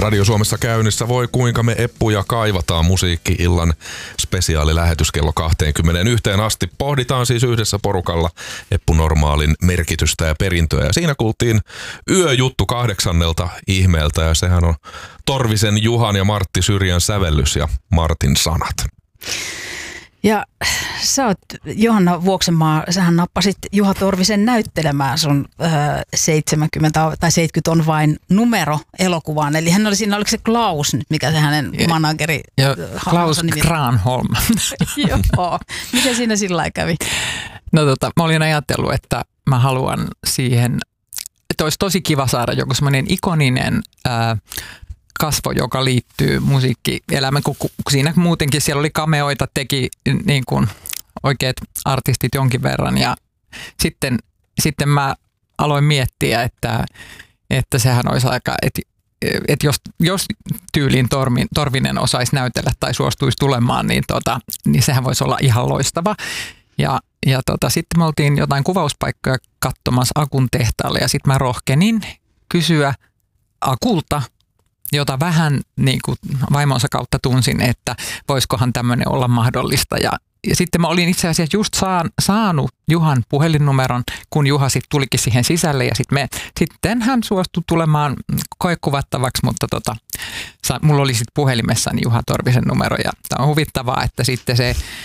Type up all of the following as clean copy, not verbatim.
Radio Suomessa käynnissä Voi kuinka me Eppuja kaivataan -musiikki-illan spesiaalilähetys kello 21 asti. Pohditaan siis yhdessä porukalla Eppu Normaalin merkitystä ja perintöä. Ja siinä kuultiin Yöjuttu 8. ihmeeltä ja sehän on Torvisen Juhan ja Martti Syrjän sävellys ja Martin sanat. Ja sä oot, Johanna Vuoksenmaa, sähän nappasit Juha Torvisen näyttelemään sun 70 tai 70 on vain numero -elokuvaan. Eli hän oli siinä, oliko se Klaus nyt, mikä se hänen manageri? Klaus Granholm. Joo. Miten siinä sillä lailla kävi? No mä olin ajatellut, että mä haluan siihen, että olisi tosi kiva saada joku semmoinen ikoninen kasvo, joka liittyy musiikkielämään, kun siinä muutenkin siellä oli cameoita, teki niin kuin oikeat artistit jonkin verran ja sitten mä aloin miettiä, että sehän olisi aika, että jos tyyliin Torvinen osaisi näytellä tai suostuisi tulemaan, niin sehän voisi olla ihan loistava. Ja sitten me oltiin jotain kuvauspaikkoja katsomassa Akun tehtaalle ja sitten mä rohkenin kysyä Akulta, jota vähän niin kuin vaimonsa kautta tunsin, että voisikohan tämmöinen olla mahdollista. Ja sitten mä olin itse asiassa just saanut Juhan puhelinnumeron, kun Juha sitten tulikin siihen sisälle ja sitten hän suostui tulemaan koekuvattavaksi, mutta mulla oli sitten puhelimessani Juha Torvisen numero ja tämä on huvittavaa, että sitten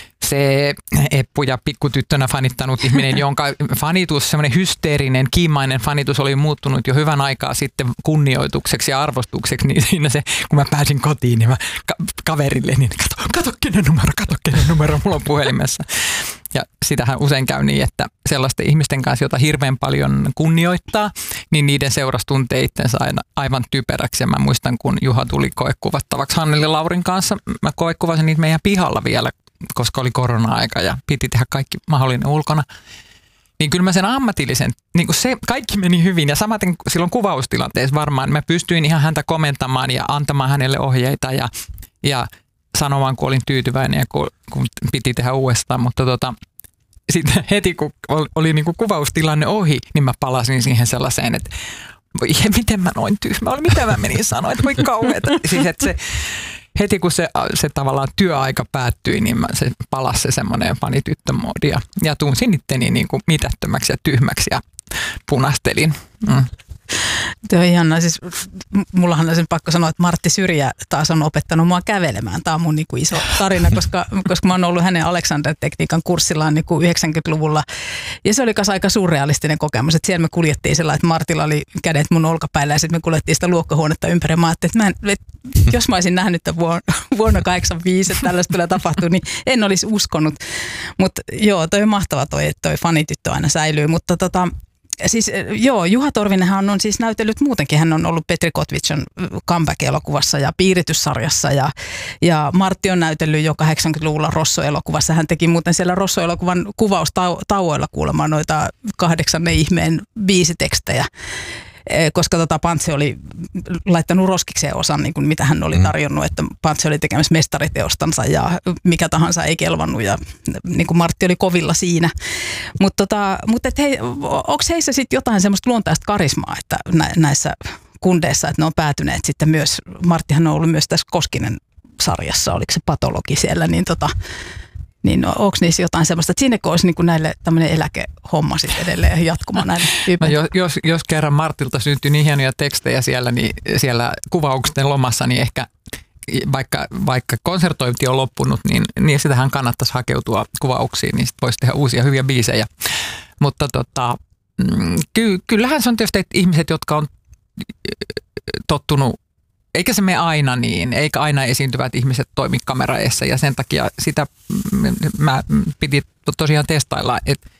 se Eppu ja pikkutyttönä fanittanut ihminen, jonka fanitus, semmoinen hysteerinen, kiimainen fanitus oli muuttunut jo hyvän aikaa sitten kunnioitukseksi ja arvostukseksi, niin siinä se, kun mä pääsin kotiin, niin mä kaverille, niin kato kenen numero mulla on puhelimessa. Ja sitähän usein käy niin, että sellaisten ihmisten kanssa, jota hirveän paljon kunnioittaa, niin niiden seurassa tuntee itsensä aivan typeräksi. Ja mä muistan, kun Juha tuli koekuvattavaksi Hanneli Laurin kanssa, mä koekuvasin niitä meidän pihalla vielä, koska oli korona-aika ja piti tehdä kaikki mahdollinen ulkona. Niin kyllä mä sen ammatillisen, niin kuin se kaikki meni hyvin ja samaten silloin kuvaustilanteessa varmaan mä pystyin ihan häntä komentamaan ja antamaan hänelle ohjeita ja sanomaan, kun olin tyytyväinen ja kun piti tehdä uudestaan, mutta sitten heti kun oli niin kuin kuvaustilanne ohi, niin mä palasin siihen sellaiseen, että voi miten mä noin tyhmä oli, mitä mä menin sanoa, että voi kauheeta. Siis että heti kun se tavallaan työaika päättyi, niin se palasi se semmoinen fanityttömoodi ja tunsin itteni niin kuin mitättömäksi ja tyhmäksi ja punastelin. Tuo on ihanaa. Siis mullahan on sen pakko sanoa, että Martti Syrjä taas on opettanut mua kävelemään. Tämä on mun niinku iso tarina, koska mä oon ollut hänen Alexander-tekniikan kurssillaan niinku 90-luvulla. Ja se oli myös aika surrealistinen kokemus, että siellä me kuljettiin sellainen, että Martilla oli kädet mun olkapäillä ja sitten me kuljettiin sitä luokkahuonetta ympäri. Mä ajattelin, että jos mä olisin nähnyt tämän vuonna 85, että tällaista tulee tapahtua, niin en olisi uskonut. Mutta joo, toi on mahtava toi fanityttö aina säilyy, mutta siis joo, Juha Torvinenhan on siis näytellyt muutenkin. Hän on ollut Petri Kotvitson comeback-elokuvassa ja Piirityssarjassa ja Martti on näytellyt jo 80-luvulla Rosso-elokuvassa. Hän teki muuten siellä Rosso-elokuvan kuvaustauoilla kuulemma noita 8 ihmeen biisitekstejä, koska Pantse oli laittanut roskikseen osan, niin kuin mitä hän oli tarjonnut, että Pantse oli tekemässä mestariteostansa ja mikä tahansa ei kelvannut ja niin kuin Martti oli kovilla siinä. Mutta onko heissä sitten jotain semmoista luontaista karismaa, että näissä kundeissa, että ne on päätyneet sitten myös, Marttihan on ollut myös tässä Koskinen-sarjassa, oliko se patologi siellä, niin onko niissä jotain semmoista, että siinäkö olisi niin kuin näille tämmöinen eläkehomma sitten edelleen jatkumaan näille tyypeille? No jos kerran Martilta syntyi niin hienoja tekstejä siellä kuvauksen lomassa, niin ehkä vaikka konsertointi on loppunut, niin sitähän kannattaisi hakeutua kuvauksiin, niin sitten voisi tehdä uusia hyviä biisejä. Mutta kyllähän se on tietysti ihmiset, jotka on tottunut, eikä se mene aina niin, eikä aina esiintyvät ihmiset toimi kamera edessä ja sen takia sitä mä piti tosiaan testailla, että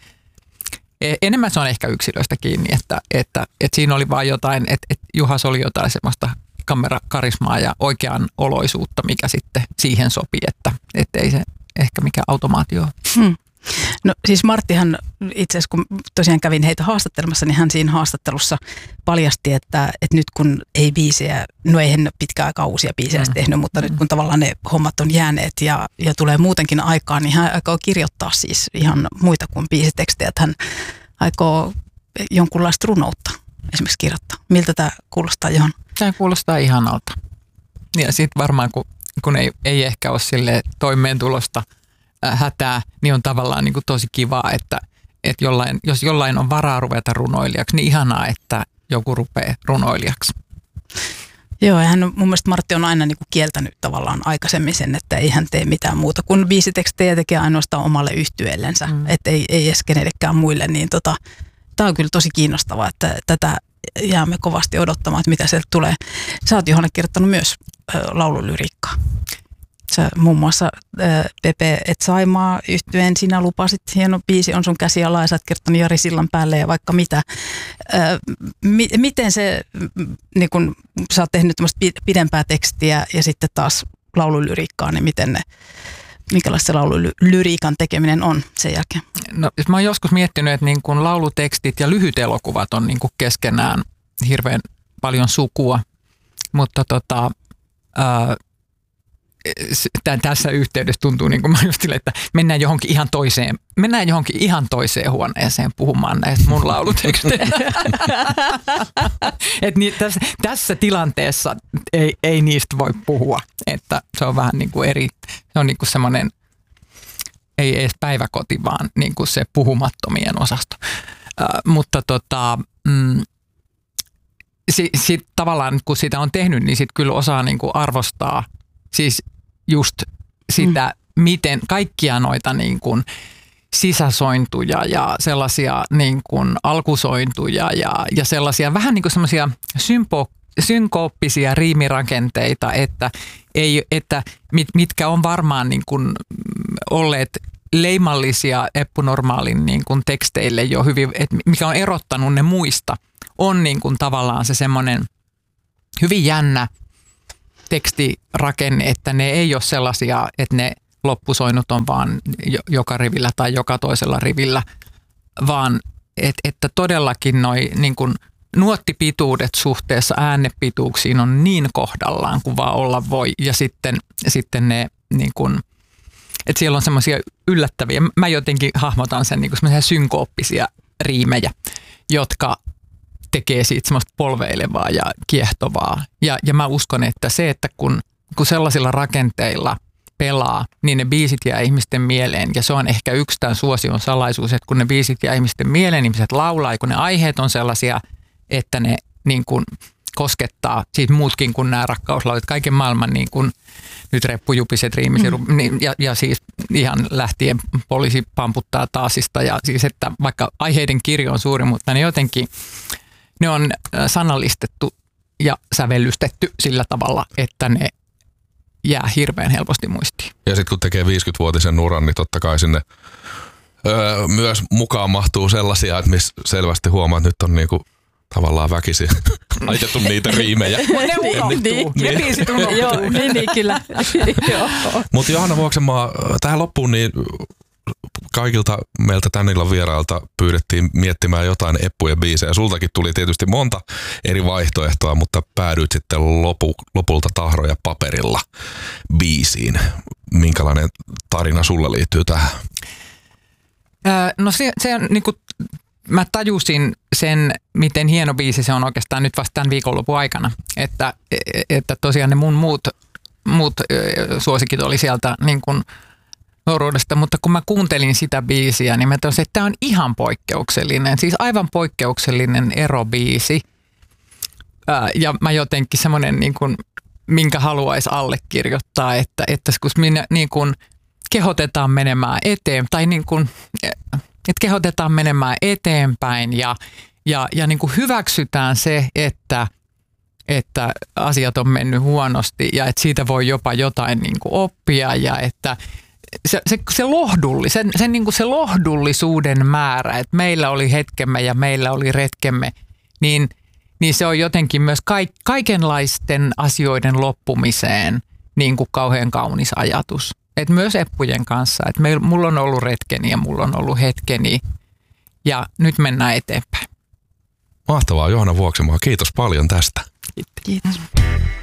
enemmän se on ehkä yksilöistä kiinni, että siinä oli vaan jotain, että Juhas oli jotain semmoista kamerakarismaa ja oikean oloisuutta, mikä sitten siihen sopii, että ei se ehkä mikään automaatio ole. No siis Marttihan itse asiassa, kun tosiaan kävin heitä haastattelemassa, niin hän siinä haastattelussa paljasti, että nyt kun ei biisejä, no ei hän pitkään aikaa uusia biisejä tehnyt, mutta nyt kun tavallaan ne hommat on jääneet ja tulee muutenkin aikaa, niin hän aikoo kirjoittaa siis ihan muita kuin biisitekstejä, että hän aikoo jonkunlaista runoutta esimerkiksi kirjoittaa. Miltä tämä kuulostaa, Johan? Tämä kuulostaa ihanalta. Ja sitten varmaan, kun ei ehkä ole sille toimeentulosta hätää, niin on tavallaan niin kuin tosi kivaa, että jos jollain on varaa ruveta runoilijaksi, niin ihanaa, että joku rupeaa runoilijaksi. Joo, ja mun mielestä Martti on aina niin kuin kieltänyt tavallaan aikaisemmin sen, että ei hän tee mitään muuta kuin biisitekstejä tekee ainoastaan omalle yhtyeellensä, että ei edes kenellekään muille. Niin tämä on kyllä tosi kiinnostavaa, että tätä jäämme kovasti odottamaan, että mitä sieltä tulee. Sä oot, Johanna, kirjoittanut myös laululyriikkaa. Sä muun muassa Pepe et Saimaa -yhtyeen Sinä lupasit, hieno biisi on sun käsiala, ja sä oot kirjoittanut Jari Sillan päälle ja vaikka mitä. Miten se, niin kun sä oot tehnyt tämmöistä pidempää tekstiä ja sitten taas laululyriikkaa, niin minkälaista se laululyriikan tekeminen on sen jälkeen? No, mä oon joskus miettinyt, että niin kun laulutekstit ja lyhyt elokuvat on niin kun keskenään hirveän paljon sukua, mutta tässä yhteydessä tuntuu, niin kuin mä just sille, että mennään johonkin ihan toiseen huoneeseen puhumaan näistä mun lauluteksteistä. Tässä tilanteessa ei niistä voi puhua, että se on vähän niin kuin eri, se on niin kuin semmoinen, ei edes päiväkoti, vaan niin kuin se puhumattomien osasto. Mutta sit tavallaan kun sitä on tehnyt, niin sit kyllä osaa niin kuin arvostaa siis just sitä, miten kaikkia noita niin kuin sisäsointuja ja sellaisia niin kuin alkusointuja ja sellaisia vähän niin kuin semmoisia synkooppisia riimirakenteita, että mitkä on varmaan niin kuin olleet leimallisia Eppu Normaalin niin kuin teksteille jo hyvin, että mikä on erottanut ne muista, on niin kuin tavallaan se semmoinen hyvin jännä tekstirakenne, että ne ei ole sellaisia, että ne loppusoinnut on vaan joka rivillä tai joka toisella rivillä, vaan että todellakin noi niin kuin nuottipituudet suhteessa äänepituuksiin on niin kohdallaan kuin vaan olla voi. Ja sitten ne niin kuin, että siellä on semmoisia yllättäviä, mä jotenkin hahmotan sen niin kuin semmoisia synkooppisia riimejä, jotka tekee siitä semmoista polveilevaa ja kiehtovaa. Ja mä uskon, että se, että kun sellaisilla rakenteilla pelaa, niin ne biisit jää ihmisten mieleen. Ja se on ehkä yksi tämän suosion salaisuus, että kun ne biisit jää ihmisten mieleen, ihmiset laulaa, ja kun ne aiheet on sellaisia, että ne niin kuin koskettaa siitä muutkin kuin nämä rakkauslaulut, kaiken maailman niin kuin nyt reppujupiset riimiset, ja siis ihan lähtien poliisi pamputtaa taasista, ja siis että vaikka aiheiden kirjo on suuri, mutta ne jotenkin ne on sanallistettu ja sävellystetty sillä tavalla, että ne jää hirveän helposti muistiin. Ja sitten kun tekee 50-vuotisen uran, niin totta kai sinne myös mukaan mahtuu sellaisia, että missä selvästi huomaa, että nyt on niinku tavallaan väkisin laitettu niitä riimejä. Ne unohtuu. Ne biisit unohtuu. Joo, niin kyllä. Mutta Johanna Vuoksenmaa, tähän loppuun niin kaikilta meiltä tän illan vierailta pyydettiin miettimään jotain eppuja biisejä. Sultakin tuli tietysti monta eri vaihtoehtoa, mutta päädyit sitten lopulta Tahroja paperilla biisiin. Minkälainen tarina sulle liittyy tähän? No se on niin kuin, mä tajusin sen, miten hieno biisi se on oikeastaan nyt vasta tämän viikonlopun aikana. Että tosiaan ne mun muut suosikit oli sieltä niin kuin nuoruudesta, mutta kun mä kuuntelin sitä biisiä, niin mä tosin, että tämä on ihan poikkeuksellinen, siis aivan poikkeuksellinen erobiisi. Ja mä jotenkin semmoinen, niin kuin, minkä haluaisi allekirjoittaa, että kun minä niin kuin kehotetaan menemään eteenpäin, tai niin kuin, että kehotetaan menemään eteenpäin ja niin kuin hyväksytään se, että asiat on mennyt huonosti ja että siitä voi jopa jotain niin kuin oppia ja että se lohdullisuuden määrä, että meillä oli hetkemme ja meillä oli retkemme, niin se on jotenkin myös kaikenlaisten asioiden loppumiseen niin kuin kauhean kaunis ajatus. Et myös eppujen kanssa, että mulla on ollut retkeni ja mulla on ollut hetkeni ja nyt mennään eteenpäin. Mahtavaa, Johanna Vuoksenmaa. Kiitos paljon tästä. Kiitos.